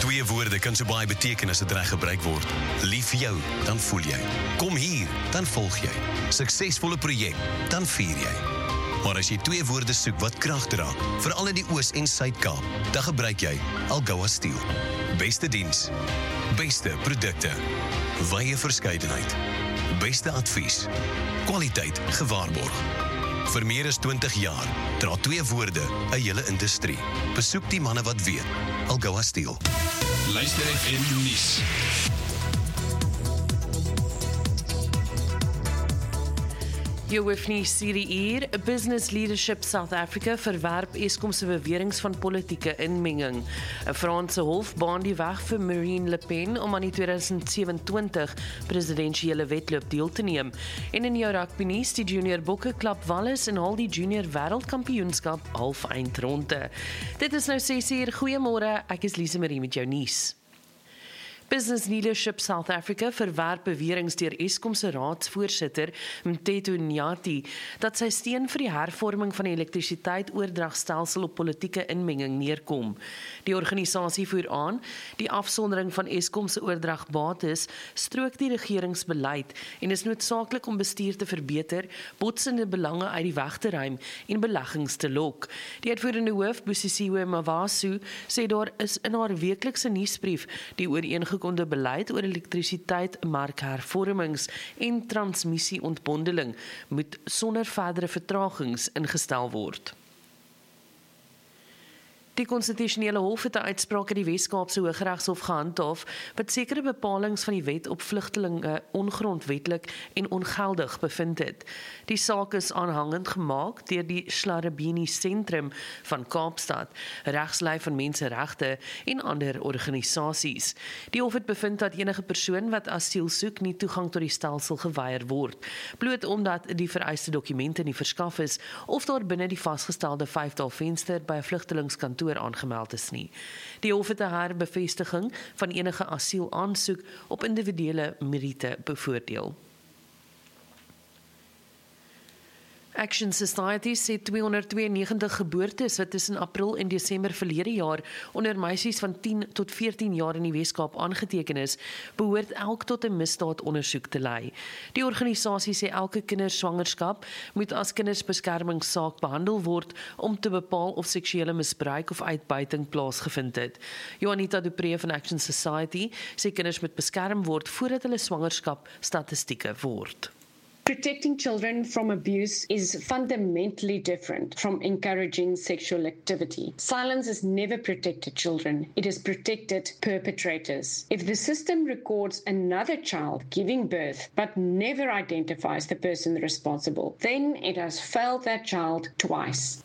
Twee woorde kan so baie beteken as dit reg gebruik word. Lief vir jou, dan voel jy. Kom hier, dan volg jy. Suksesvolle projek, dan vier jy. Maar as jy twee woorde soek wat krag dra, veral in die Oos- en Suid-Kaap, dan gebruik jy Algoa Steel. Beste diens, beste produkte, wye verskeidenheid, beste advies, kwaliteit gewaarborg. Vir meer as 20 jaar dra twee woorde 'n hele industrie. Besoek die manne wat weet. Algoa Steel. Luister FM nuus. Jou hoef nie hierdie uur. Business Leadership South Africa verwerp Eskom se beweringe van politieke inmenging. 'n Franse hof baan die weg vir Marine Le Pen om aan die 2027 presidensiële wedloop deel te neem. En in jou rugby nuus, die junior bokke klap Wallis en haal die junior wêreldkampioenskap half eindronde. Dit is nou 6uur. Goeiemôre, ek is Lise Marie met jou nuus. Business Leadership South Africa verwerp beweringe deur Eskom se raadsvoorsitter, Mteto Nyati, dat sy steun vir die hervorming van die elektrisiteitsoordragstelsel op politieke inmenging neerkom. Die organisasie voer aan, die afsondering van Eskom se oordragbates strook die regeringsbeleid en is noodsaaklik om bestuur te verbeter, botsende belange uit die weg te ruim en beleggings te lok. Die uitvoerende hoof, Busisiwe Mawasu, sê daar is in haar weeklikse nuusbrief die ooreengekomde beleid oor elektrisiteit, markhervormings en transmissieontbondeling moet sonder verdere vertragings ingestel word. Die konstitusionele hof het 'n uitspraak in die Wes-Kaapse Hooggeregshof gehandhaaf wat sekere bepalinge van die wet op vlugtelinge ongrondwetlik en ongeldig bevind het. Die saak is aanhangend gemaak deur die Schlarabini Sentrum van Kaapstad, Regslei van Menseregte en ander organisasies. Die hof het bevind dat enige persoon wat asiel soek nie toegang tot die stelsel geweier word, bloot omdat die vereiste dokumente nie verskaf is of daar binne die vasgestelde 5-dae venster by 'n vlugtelingskantoor aangemeld is nie. Die hof het 'n herbevestiging van enige asiel aansoek op individuele meriete bevoordeel. Action Society sê 292 geboortes wat tussen April en Desember verlede jaar onder meisies van 10 tot 14 jaar in die Weskaap aangeteken is, behoort elk tot 'n misdaadondersoek te lei. Die organisasie sê elke kinderswangerskap moet as kindersbeskermingssaak behandel word om te bepaal of seksuele misbruik of uitbuiting plaasgevind het. Joanita Du Preez van Action Society sê kinders moet beskerm word voordat hulle swangerskap statistieke word. Protecting children from abuse is fundamentally different from encouraging sexual activity. Silence has never protected children. It has protected perpetrators. If the system records another child giving birth but never identifies the person responsible, then it has failed that child twice.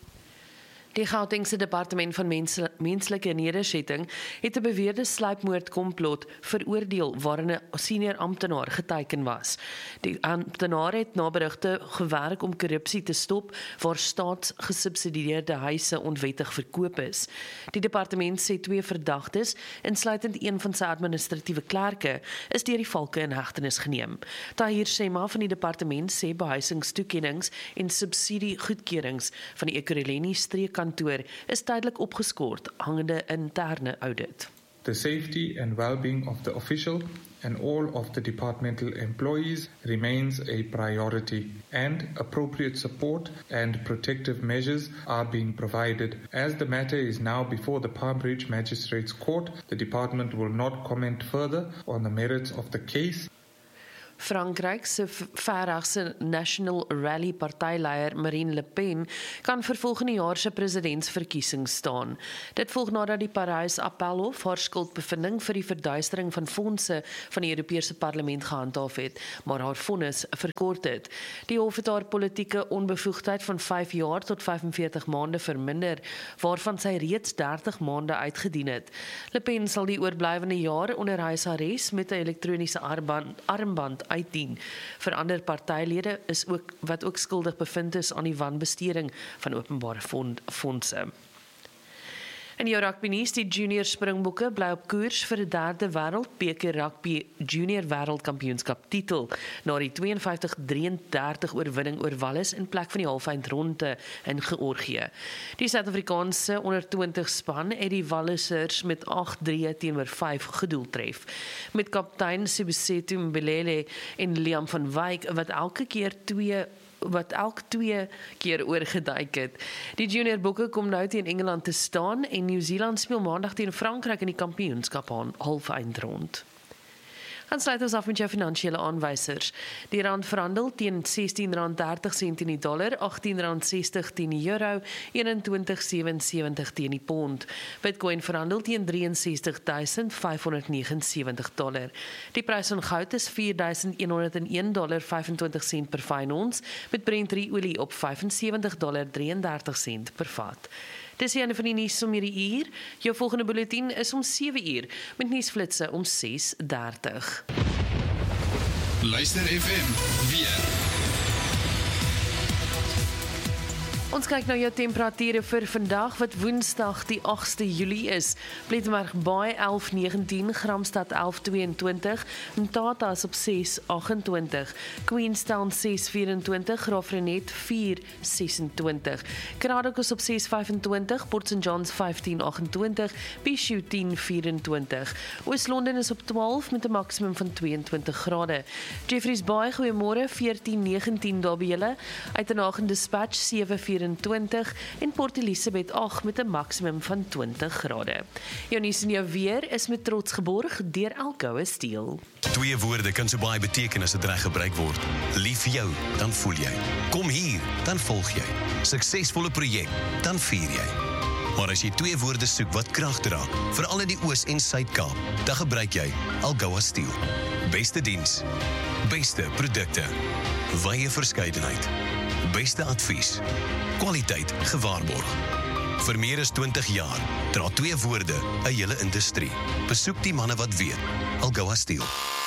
Die Gautengse Departement van Menslike Nedersetting het 'n beweerde sluipmoordkomplot veroordeel waarin 'n senior amptenaar geteken was. Die amptenaar het na berigte gewerk om korrupsie te stop waar staatsgesubsidieerde huise onwettig verkoop is. Die departement sê 2 verdagtes, insluitend een van sy administratiewe klerke, is deur die valke in hegtenis geneem. Tahir Sema van die departement sê behuisingstoekennings en subsidiegoedkeurings van die Ekurhuleni streekkantoor is tydelik opgeskort hangende interne audit. The safety and well-being of the official and all of the departmental employees remains a priority, and appropriate support and protective measures are being provided. As the matter is now before the Palm Beach Magistrates Court, the department will not comment further on the merits of the case. Frankryk se verregse National Rally partyleier Marine Le Pen kan vir volgende jaar se presidentsverkiesing staan. Dit volg nadat die Parys Appelhof haar skuldbevinding vir die verduistering van fondse van die Europese Parlement gehandhaaf het, maar haar vonnis verkort het. Die hof het haar politieke onbevoegdheid van 5 jaar tot 45 maande verminder, waarvan sy reeds 30 maande uitgedien het. Le Pen sal die oorblywende jare onder huisarrest met 'n elektroniese armband uitdien. Vir ander partylede is wat ook skuldig bevind is aan die wanbesteding van openbare fondse. In jou rugby nuus, die junior Springbokke bly op koers vir die 3de Wêreldbeker Rugby Junior Wêreldkampioenskap titel na die 52-33 oorwinning oor Wallis in plek van die halfeindronde in Georgië. Die Suid-Afrikaanse onder 20 span het die Wallisers met 8-3 teenoor 5 gedoeltref. Met kaptein Sibusetu Mbelele en Liam van Wyk wat elke twee keer oorgeduik het. Die junior bokke kom nou teen Engeland te staan en Nieu-Seeland speel maandag teen Frankryk in die kampioenskap halfeindrond. Dan sluit ons af met jou finansiële aanwysers. Die rand verhandel teen R16.30 teen die dollar, R18.60 teen die euro, 21.77 teen die pond. Bitcoin verhandel teen $63,579. Die prys van goud is $4.101.25 per fyn ons, met Brent olie op $75.33 per vat. Dis die einde van die nuus om hierdie uur. Jou volgende bulletin is om 7 uur, met nuusflitse om 6:30. Luister FM weer. Ons kyk na jou temperature vir vandag wat Woensdag die 8de Julie is. Plettenberg Baai 11:19, Gramstad 11:22, Mthatha is op 6:28, Queenstown 6:24, Graafrenet 4:26, Cradock is op 6:25, Port St Johns 15:28, Bishop 10:24, Oos-London is op 12 met 'n maksimum van 22 grade. Jeffreys Baai, goeiemôre, 14:19 daar by julle, Uitenhagen Dispatch 7:24 en Port Elizabeth 8 met 'n maksimum van 20 grade. Jou nuus en jou weer is met trots geborg deur Alcoa Steel. Twee woorde kan so baie beteken as dit reg gebruik word. Lief vir jou, dan voel jy. Kom hier, dan volg jy. Suksesvolle projek, dan vier jy. Maar as jy twee woorde soek wat krag dra, veral in die Oos- en Suid-Kaap, dan gebruik jy Alcoa Steel. Beste diens, beste produkte, wye verskeidenheid, beste advies, kwaliteit gewaarborg. Vir meer as 20 jaar dra twee woorde 'n hele industrie. Besoek die manne wat weet. Alcoa Steel.